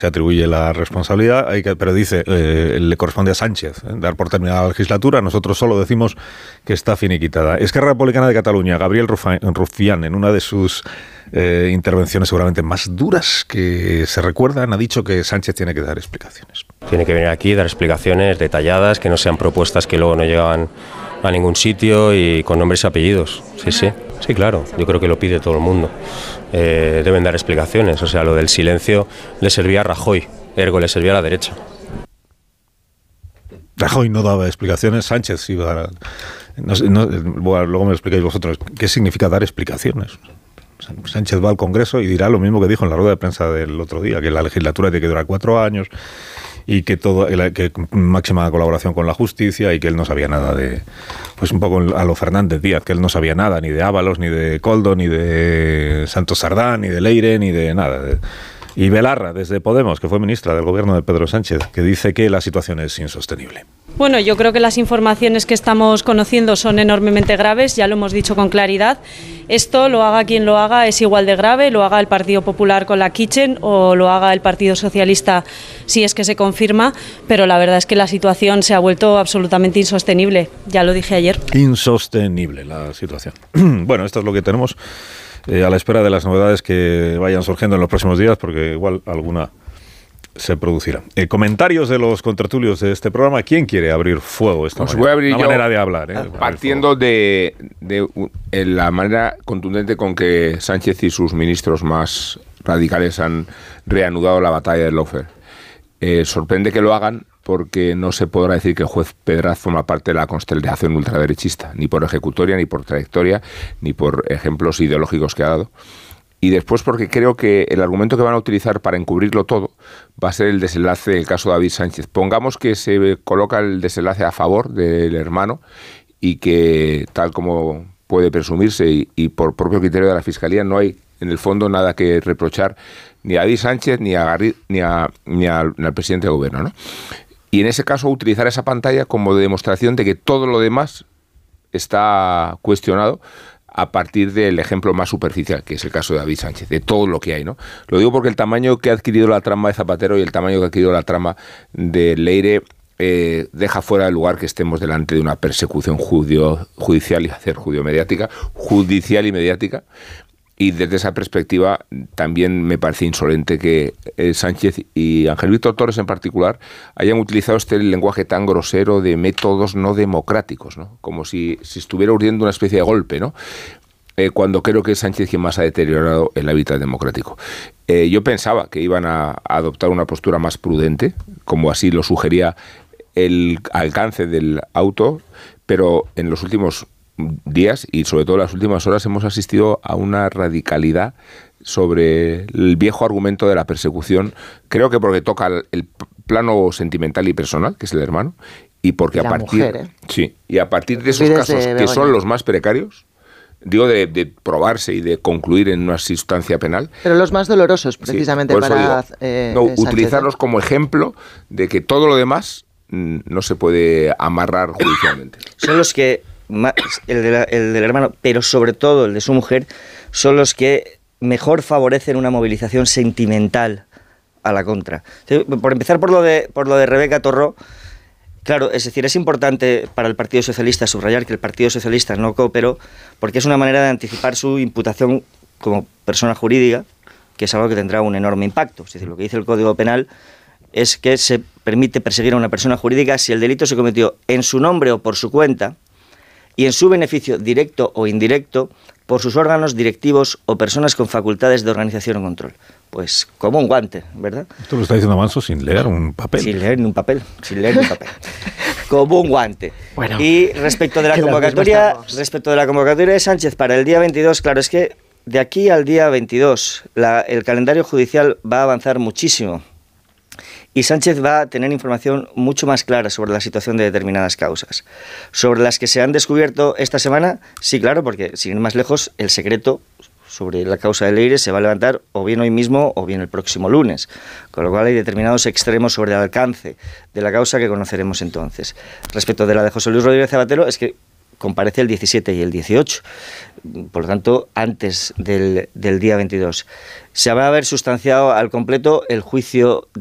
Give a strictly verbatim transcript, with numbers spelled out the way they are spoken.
se atribuye la responsabilidad, hay que, pero dice, eh, le corresponde a Sánchez eh, dar por terminada la legislatura. Nosotros solo decimos que está finiquitada. Esquerra Republicana de Cataluña, Gabriel Rufián, en una de sus eh, intervenciones seguramente más duras que se recuerdan, ha dicho que Sánchez tiene que dar explicaciones. Tiene que venir aquí, dar explicaciones detalladas, que no sean propuestas que luego no llegan a ningún sitio y con nombres y apellidos. Sí, sí, sí, claro, yo creo que lo pide todo el mundo. Eh, deben dar explicaciones, o sea, lo del silencio le servía a Rajoy, ergo le servía a la derecha. Rajoy no daba explicaciones, Sánchez iba a... No, no, bueno, luego me lo explicáis vosotros, ¿qué significa dar explicaciones? Sánchez va al Congreso y dirá lo mismo que dijo en la rueda de prensa del otro día, que la legislatura tiene que durar cuatro años y que todo que máxima colaboración con la justicia y que él no sabía nada de, pues un poco a lo Fernández Díaz, que él no sabía nada ni de Ábalos, ni de Koldo, ni de Santos Sardá, ni de Leire, ni de nada. Y Belarra, desde Podemos, que fue ministra del gobierno de Pedro Sánchez, que dice que la situación es insostenible. Bueno, yo creo que las informaciones que estamos conociendo son enormemente graves, ya lo hemos dicho con claridad. Esto, lo haga quien lo haga, es igual de grave, lo haga el Partido Popular con la Kitchen o lo haga el Partido Socialista si es que se confirma, pero la verdad es que la situación se ha vuelto absolutamente insostenible, ya lo dije ayer. Insostenible la situación. Bueno, esto es lo que tenemos. Eh, a la espera de las novedades que vayan surgiendo en los próximos días, porque igual alguna se producirá. Eh, comentarios de los contertulios de este programa. ¿Quién quiere abrir fuego esta pues mañana? Voy a abrir Una yo, manera de hablar. Eh, partiendo de, de, de la manera contundente con que Sánchez y sus ministros más radicales han reanudado la batalla del lawfare. Eh, sorprende que lo hagan, porque no se podrá decir que el juez Pedraz forma parte de la constelación ultraderechista, ni por ejecutoria, ni por trayectoria, ni por ejemplos ideológicos que ha dado. Y después porque creo que el argumento que van a utilizar para encubrirlo todo va a ser el desenlace del caso David Sánchez. Pongamos que se coloca el desenlace a favor del hermano y que, tal como puede presumirse y, y por propio criterio de la Fiscalía, no hay en el fondo nada que reprochar ni a David Sánchez ni a Garri, ni, a, ni, a, ni al presidente de gobierno, ¿no? Y en ese caso utilizar esa pantalla como demostración de que todo lo demás está cuestionado a partir del ejemplo más superficial, que es el caso de David Sánchez, de todo lo que hay, ¿no? Lo digo porque el tamaño que ha adquirido la trama de Zapatero y el tamaño que ha adquirido la trama de Leire eh, deja fuera de lugar que estemos delante de una persecución judio, judicial y hacer judio-mediática, judicial y mediática. Y desde esa perspectiva también me parece insolente que eh, Sánchez y Ángel Víctor Torres en particular hayan utilizado este lenguaje tan grosero de métodos no democráticos, ¿no? Como si, si estuviera urdiendo una especie de golpe, ¿no? Eh, cuando creo que es Sánchez quien más ha deteriorado el hábitat democrático. Eh, yo pensaba que iban a, a adoptar una postura más prudente, como así lo sugería el alcance del auto, pero en los últimos días y sobre todo en las últimas horas hemos asistido a una radicalidad sobre el viejo argumento de la persecución, creo que porque toca el, el plano sentimental y personal, que es el hermano, y porque a partir, mujer, ¿eh? sí, y a partir de esos Pídese casos que Begoña. Son los más precarios, digo de, de probarse y de concluir en una sustancia penal. Pero los más dolorosos, precisamente, sí, para digo, eh, no, Sánchez, utilizarlos como ejemplo de que todo lo demás mm, no se puede amarrar judicialmente. Son los que El, de la, el del hermano, pero sobre todo el de su mujer, son los que mejor favorecen una movilización sentimental a la contra. Por empezar por lo de por lo de Rebeca Torró, claro, es decir, es importante para el Partido Socialista subrayar que el Partido Socialista no cooperó, porque es una manera de anticipar su imputación como persona jurídica, que es algo que tendrá un enorme impacto. Es decir, lo que dice el Código Penal es que se permite perseguir a una persona jurídica si el delito se cometió en su nombre o por su cuenta, y en su beneficio directo o indirecto por sus órganos directivos o personas con facultades de organización o control. Pues como un guante, ¿verdad? Esto lo está diciendo Manso sin leer un papel. Sin leer un papel, sin leer un papel. Como un guante. Bueno, y respecto de la convocatoria, respecto de la convocatoria de Sánchez para el día veintidós, claro, es que de aquí al día veintidós la, el calendario judicial va a avanzar muchísimo. Y Sánchez va a tener información mucho más clara sobre la situación de determinadas causas. Sobre las que se han descubierto esta semana, sí, claro, porque sin ir más lejos, el secreto sobre la causa de Leire se va a levantar o bien hoy mismo o bien el próximo lunes. Con lo cual hay determinados extremos sobre el alcance de la causa que conoceremos entonces. Respecto de la de José Luis Rodríguez Zapatero, es que comparece el diecisiete y el dieciocho, por lo tanto, antes del, del día veintidós. Se va a haber sustanciado al completo el juicio